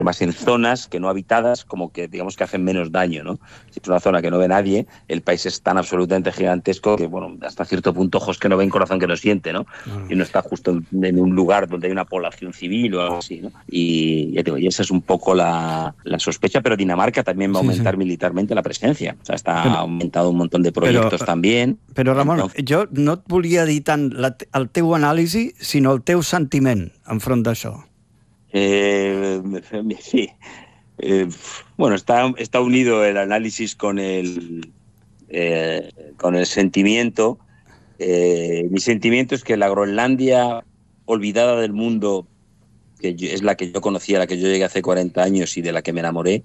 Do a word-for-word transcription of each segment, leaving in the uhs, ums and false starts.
Además, en zonas que no habitadas, como que digamos que hacen menos daño, ¿no? Si es una zona que no ve nadie, el país es tan absolutamente gigantesco que, bueno, hasta cierto punto, ojos que no ven, corazón que no siente, ¿no? Uh-huh. Y no está justo en, en un lugar donde hay una población civil o algo así, ¿no? Y, ya te digo, y esa es un poco la, la sospecha, pero Dinamarca también va a aumentar sí, sí. militarmente la presencia. O sea, està però, aumentado un montón de proyectos també. Però, Ramon, Entonces... jo no et volia dir tant la, el teu anàlisi, sinó el teu sentiment enfront d'això. Eh, sí. Eh, bueno, está, está unido el análisis con el, eh, con el sentimiento. Eh, mi sentimiento es que la Groenlandia olvidada del mundo, que yo, es la que yo conocía, la que yo llegué hace cuarenta años y de la que me enamoré,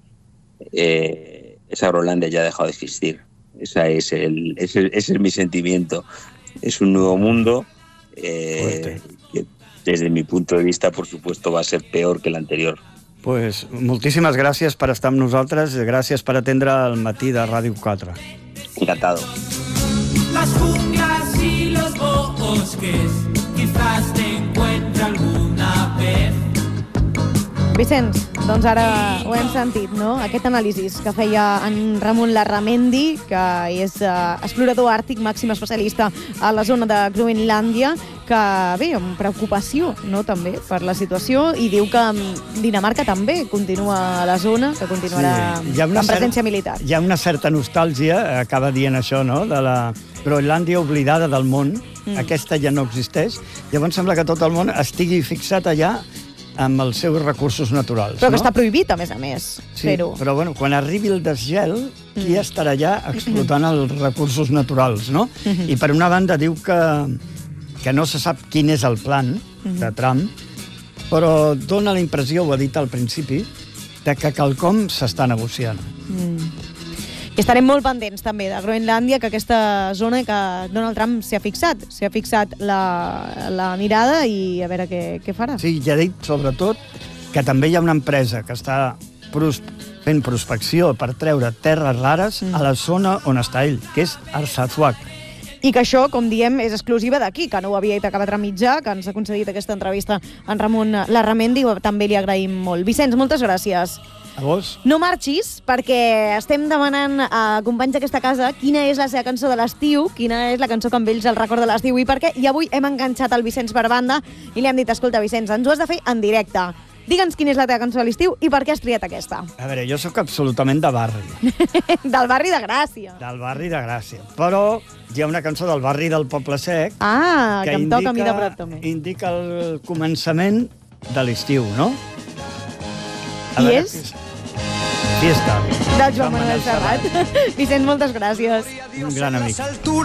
eh, esa Groenlandia ya ha dejado de existir. Esa es el, ese, ese es mi sentimiento. Es un nuevo mundo eh, que, desde mi punto de vista, por supuesto, va a ser peor que el anterior. Pues moltíssimes gràcies per estar amb nosaltres, gràcies per atendre el matí de Ràdio quatre. Encantado. Las junglas y los bosques, quizás te encuentre alguna vez. Vicenç, doncs ara ho hem sentit, no? Aquest anàlisi que feia en Ramon Larramendi, que és uh, explorador àrtic, màxim especialista a la zona de Groenlàndia, que bé, amb preocupació, no?, també per la situació, i diu que Dinamarca també continua a la zona, que continuarà sí, amb presència cert, militar. Hi ha una certa nostàlgia, acaba dient això, no?, de la Groenlàndia oblidada del món, mm. aquesta ja no existeix, llavors sembla que tot el món estigui fixat allà amb els seus recursos naturals. Però que no? està prohibit, a més a més, sí, fer-ho. Però bueno, quan arribi el desgel, qui mm. estarà allà explotant els recursos naturals, no? Mm-hmm. I per una banda diu que, que no se sap quin és el plan mm-hmm. de Trump, però dona la impressió, ho ha dit al principi, de que quelcom s'està negociant. Mm. I estarem molt pendents també de Groenlàndia, que aquesta zona que Donald Trump s'hi ha fixat, s'hi ha fixat la, la mirada i a veure què, què farà. Sí, ja he dit sobretot que també hi ha una empresa que està pros, fent prospecció per treure terres rares mm. a la zona on està ell, que és Arsatsuak. I que això, com diem, és exclusiva d'aquí, que no ho havia dit acabat de mitjà, que ens ha concedit aquesta entrevista en Ramon Larramendi, també li agraïm molt. Vicenç, moltes gràcies. A vos. No marxis, perquè estem demanant a companys d'aquesta casa quina és la seva cançó de l'estiu, quina és la cançó que amb ells el record de l'estiu i per què. I avui hem enganxat el Vicenç per banda i li hem dit, escolta, Vicenç, ens ho has de fer en directe. Digue'ns quina és la teva cançó de l'estiu i per què has triat aquesta. A veure, jo sóc absolutament de barri. Del barri de Gràcia. Del barri de Gràcia. Però hi ha una cançó del barri del Poble Sec ah, que, que em indica, toca a mi de prop també. Indica el començament de l'estiu, no? A I veure, és? Fiesta. De Joan Manuel Serrat. Vicenç, moltes gràcies. Un gran amic.